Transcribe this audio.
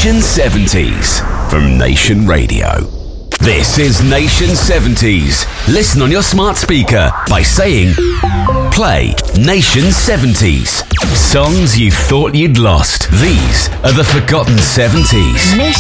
Nation 70s from Nation Radio. This is Nation 70s. Listen on your smart speaker by saying, play Nation 70s. Songs you thought you'd lost. These are the forgotten 70s. Nation